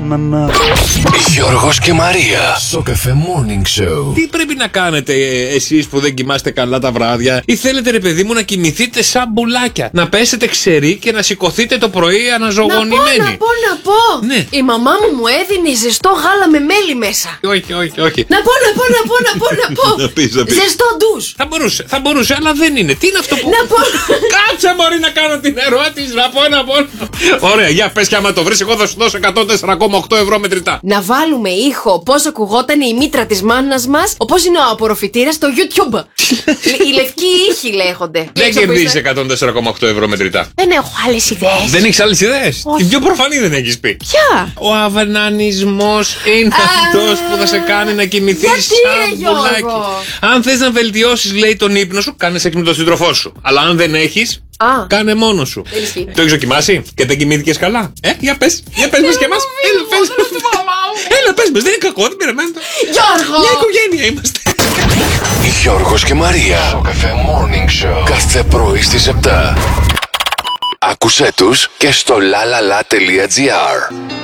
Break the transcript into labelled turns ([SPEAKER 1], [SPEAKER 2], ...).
[SPEAKER 1] Γιώργος και Μαρία στο Cafe Morning Show.
[SPEAKER 2] Τι πρέπει να κάνετε εσείς που δεν κοιμάστε καλά τα βράδια, ή θέλετε ρε παιδί μου να κοιμηθείτε σαν μπουλάκια, να πέσετε ξεροί και να σηκωθείτε το πρωί αναζωογονημένοι?
[SPEAKER 3] Να πω.
[SPEAKER 2] Ναι.
[SPEAKER 3] Η μαμά μου έδινε ζεστό γάλα με μέλι μέσα.
[SPEAKER 2] Όχι.
[SPEAKER 3] Να πω.
[SPEAKER 2] Να πεις.
[SPEAKER 3] Ζεστό ντους.
[SPEAKER 2] Θα μπορούσε, αλλά δεν είναι. Τι είναι αυτό που...
[SPEAKER 3] Να πω.
[SPEAKER 2] Κάτσε μωρή να κάνω την ερώτηση, να πω. Ωραία, για πες, και άμα το βρεις εγώ θα σου δώσω 104,8 ευρώ μετρητά.
[SPEAKER 3] Να βάλουμε ήχο πώς ακουγόταν η μήτρα της μάνας μας, όπως είναι ο απορροφητήρας στο YouTube. Οι λευκοί ήχοι λέγονται.
[SPEAKER 2] Δεν κερδίζεις 104,8 ευρώ μετρητά.
[SPEAKER 3] Δεν έχω άλλες ιδέες.
[SPEAKER 2] Δεν έχεις άλλες ιδέες? Την πιο προφανή δεν έχεις πει.
[SPEAKER 3] Ποια?
[SPEAKER 2] Ο αβανανισμός είναι αυτός που θα σε κάνει να κοιμηθείς σαν μπουλάκι. Αν θες να βελτιώσεις, λέει, τον ύπνο σου, κάνε σεξ με τον σύντροφό σου. Αλλά αν δεν έχεις, κάνε μόνος σου. Το έχεις δοκιμάσει και δεν κοιμήθηκες καλά? Για πες μας και εμάς. Έλα, πες μας, δεν είναι κακό, δεν πειραμε.
[SPEAKER 3] Γιώργο!
[SPEAKER 2] Μια οικογένεια είμαστε.
[SPEAKER 1] Γιώργος και Μαρία στο Cafe Morning Show. Κάθε πρωί στις 7. Άκουσέ τους και στο lalala.gr.